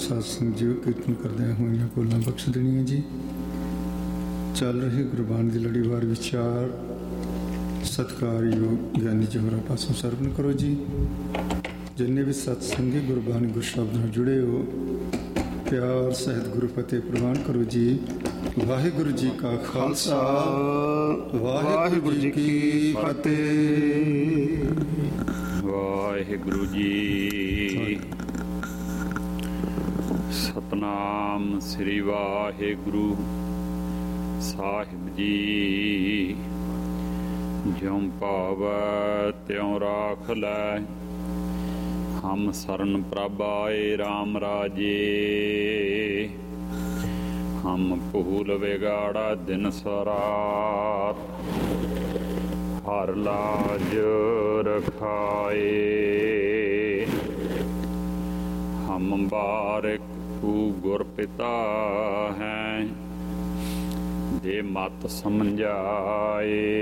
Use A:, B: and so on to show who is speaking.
A: ਸਾਧ ਸੰਗਤ ਜੀ ਕੀਰਤਨ ਕਰਦਿਆਂ ਹੋਈਆਂ ਭੁੱਲਾਂ ਬਖਸ਼ ਦੇਣੀਆਂ ਜੀ। ਚੱਲ ਰਹੀ ਗੁਰਬਾਣੀ ਦੀ ਲੜੀਵਾਰ ਵਿਚਾਰ ਸਤਿਕਾਰਯੋਗ ਗਿਆਨੀ ਜੀ ਹੋਰਾਂ ਪਾਸੋਂ ਸਰਵਣ ਕਰੋ ਜੀ। ਜਿੰਨੇ ਵੀ ਸਤਸੰਗੀ ਗੁਰਬਾਣੀ ਗੁਰ ਸ਼ਬਦ ਨਾਲ ਜੁੜੇ ਹੋ, ਪਿਆਰ ਸਹਿਤ ਗੁਰੂ ਫਤਿਹ ਪ੍ਰਵਾਨ ਕਰੋ ਜੀ। ਵਾਹਿਗੁਰੂ ਜੀ ਕਾ ਖਾਲਸਾ, ਵਾਹਿਗੁਰੂ ਜੀ ਕੀ ਫਤਿਹ।
B: ਵਾਹਿਗੁਰੂ ਜੀ। ਸਤਨਾਮ ਸ੍ਰੀ ਵਾਹਿਗੁਰੂ ਸਾਹਿਬ ਜੀ। ਜਿਉਂ ਭਾਵੈ ਤਿਉਂ ਰਾਖ ਲੈ, ਹਮ ਸਰਨ ਪ੍ਰਭ ਆਏ RAM ਰਾਜੇ। ਹਮ ਭੂਲ ਵਿਗਾੜਾ ਦਿਨ ਸਰਾਤ, ਹਰ ਲਾਜ ਰਖਾਏ। ਹਮ ਬਾਰਿਕ ਤੂ ਗੁਰ ਪਿਤਾ ਹੈ, ਦੇ ਮਤ ਸਮਝਾਏ।